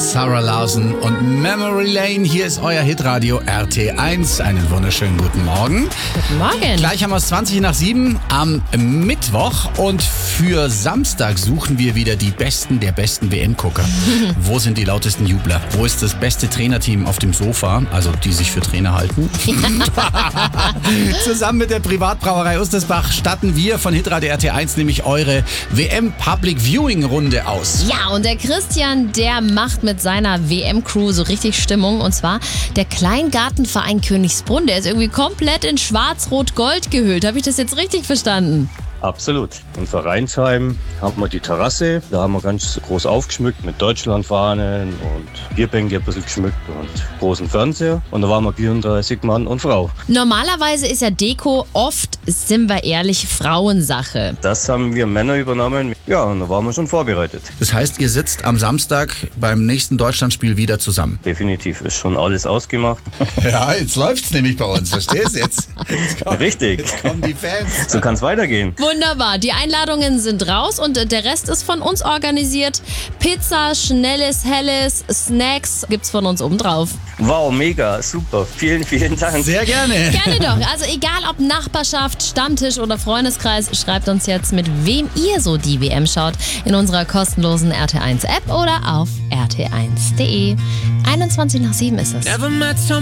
Sarah Larson und Memory Lane. Hier ist euer Hitradio RT1. Einen wunderschönen guten Morgen. Guten Morgen. Gleich haben wir es 7:20 am Mittwoch und für Samstag suchen wir wieder die Besten der besten WM-Gucker. Wo sind die lautesten Jubler? Wo ist das beste Trainerteam auf dem Sofa? Also die sich für Trainer halten. Zusammen mit der Privatbrauerei Ustersbach statten wir von Hitradio RT1 nämlich eure WM Public Viewing Runde aus. Ja, und der Christian, der macht mit seiner WM-Crew so richtig Stimmung. Und zwar der Kleingartenverein Königsbrunn. Der ist irgendwie komplett in Schwarz-Rot-Gold gehüllt. Habe ich das jetzt richtig verstanden? Absolut. In Vereinsheim haben wir die Terrasse. Da haben wir ganz groß aufgeschmückt mit Deutschlandfahnen und Bierbänke ein bisschen geschmückt und großen Fernseher. Und da waren wir 34 Mann und Frau. Normalerweise ist ja Deko oft, sind wir ehrlich, Frauensache. Das haben wir Männer übernommen. Ja, und da waren wir schon vorbereitet. Das heißt, ihr sitzt am Samstag beim nächsten Deutschlandspiel wieder zusammen. Definitiv ist schon alles ausgemacht. Ja, jetzt läuft's nämlich bei uns. Verstehst du jetzt? Richtig. Jetzt kommen die Fans. So kann es weitergehen. Wunderbar, die Einladungen sind raus und der Rest ist von uns organisiert. Pizza, Schnelles, Helles, Snacks gibt's von uns obendrauf. Wow, mega, super. Vielen, vielen Dank. Sehr gerne. Gerne doch. Also egal ob Nachbarschaft, Stammtisch oder Freundeskreis, schreibt uns jetzt, mit wem ihr so die WM schaut, in unserer kostenlosen RT1 App oder auf rt1.de. 7:21 ist es.